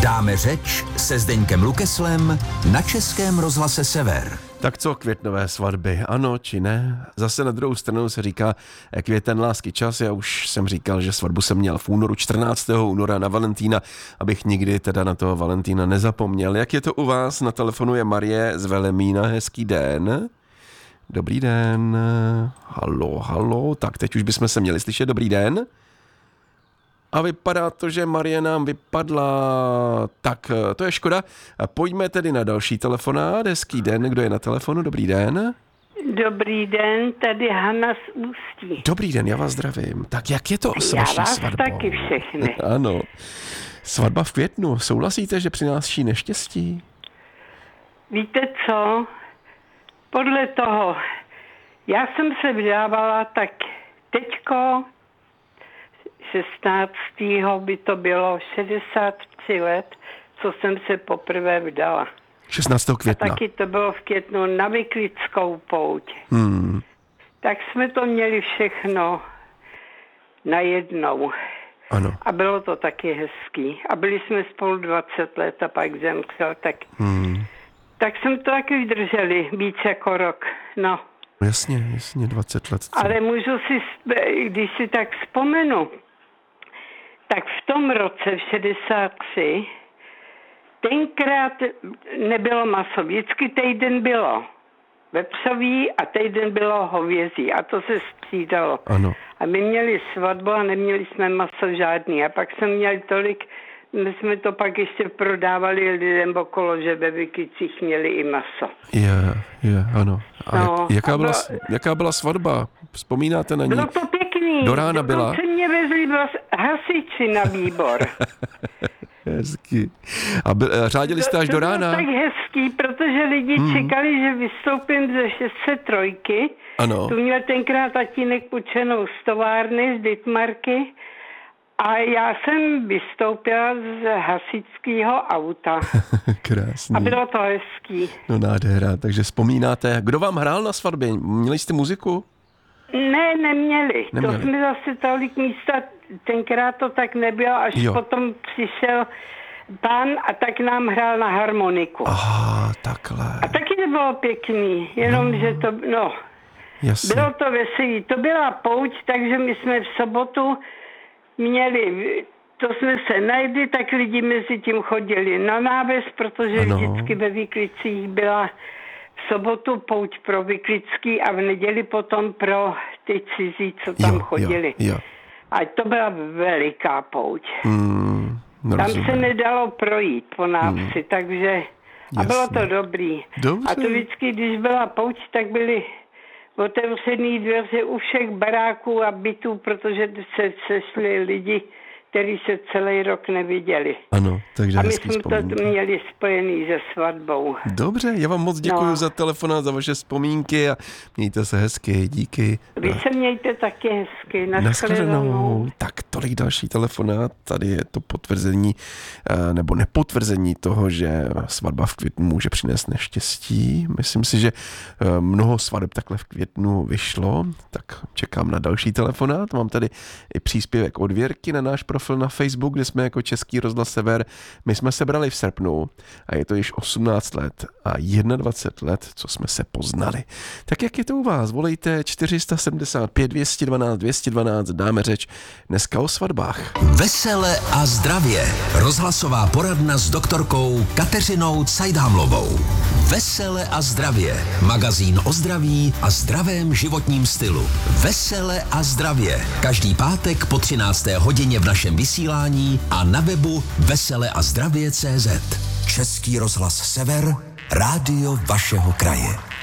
Dáme řeč se Zdeňkem Lukeslem na Českém rozhlase Sever. Tak co květnové svatby, ano či ne? Zase na druhou stranu se říká květen lásky čas. Já už jsem říkal, že svatbu jsem měl v únoru, 14. února na Valentína, abych nikdy teda na toho Valentína nezapomněl. Jak je to u vás? Na telefonu je Marie z Velemína. Hezký den. Dobrý den. Halo. Tak teď už bychom se měli slyšet. Dobrý den. A vypadá to, že Marie nám vypadla. Tak, to je škoda. Pojďme tedy na další telefonát. Hezký den. Kdo je na telefonu? Dobrý den. Dobrý den, tady Hana z Ústí. Dobrý den, já vás zdravím. Tak jak je to s vaší svatbou? Já vás taky všechny. Ano. Svatba v květnu. Souhlasíte, že přináší neštěstí? Víte co? Podle toho, já jsem se vydávala tak teďko 16. by to bylo 63 let, co jsem se poprvé vdala. 16. května. A taky to bylo v květnu na Vyklickou pouť. Tak jsme to měli všechno najednou. Ano. A bylo to taky hezký. A byli jsme spolu 20 let a pak zemřel. Tak jsme to taky vydrželi víc jako rok. No. Jasně, 20 let. Ale můžu si, když si tak vzpomenu, tak v tom roce, v 63, tenkrát nebylo maso. Vždycky týden bylo vepřový a týden bylo hovězí. A to se střídalo. Ano. A my měli svatbu a neměli jsme maso žádný. A pak jsme měli tolik, my jsme to pak ještě prodávali lidem okolo, že ve Vyklicích měli i maso. Je, ano. A no, jaká byla svatba? Vzpomínáte na ní? Bylo to pěkný. Do rána byla? Dokonce mě vezli hasiči na výbor. Hezky. A řádili jste až do rána? To bylo tak hezký, protože lidi čekali, že vystoupím ze 603. Ano. Tu měl tenkrát tatínek půjčenou z továrny, z Ditmarky. A já jsem vystoupila z hasičského auta. Krásný. A bylo to hezký. No nádhera, takže vzpomínáte. Kdo vám hrál na svatbě? Měli jste muziku? Ne, neměli. To jsme zase tolik místa, tenkrát to tak nebylo, až potom přišel pán a tak nám hrál na harmoniku. Aha, takhle. A taky to bylo pěkný, jenom, že to, jasně. Bylo to veselý. To byla pouť, takže my jsme v sobotu měli, to jsme se najedli, tak lidi mezi tím chodili na náves, protože vždycky ve Vyklicích byla v sobotu pouť pro Vyklický a v neděli potom pro ty cizí, co tam chodili. Jo. A to byla veliká pouť. Tam se nedalo projít po návsi, takže a bylo to dobrý. Dobře. A to vždycky, když byla pouť, tak byly otevřený dveře u všech baráků a bytů, protože se sešli lidi, kteří se celý rok neviděli. Ano, takže a my jsme to měli spojený se svatbou. Dobře, já vám moc děkuji za telefon, za vaše vzpomínky a mějte se hezky, díky. Vy se mějte taky hezky. Nashledanou. Tak tolik další telefonát, tady je to potvrzení nebo nepotvrzení toho, že svatba v květnu může přinést neštěstí. Myslím si, že mnoho svateb takhle v květnu vyšlo, tak čekám na další telefonát. Mám tady i příspěvek od Věrky na náš profil na Facebook, kde jsme jako Český rozhlas Sever. My jsme se brali v srpnu a je to již 18 let a 21 let, co jsme se poznali. Tak jak je to u vás? Volejte 475 212 212, dáme řeč dneska o svatbách. Vesele a zdravě. Rozhlasová poradna s doktorkou Kateřinou Cajdhamlovou. Vesele a zdravě. Magazín o zdraví a zdravém životním stylu. Vesele a zdravě. Každý pátek po 13. hodině v našem vysílání a na webu veseleazdravě.cz. Český rozhlas Sever, rádio vašeho kraje.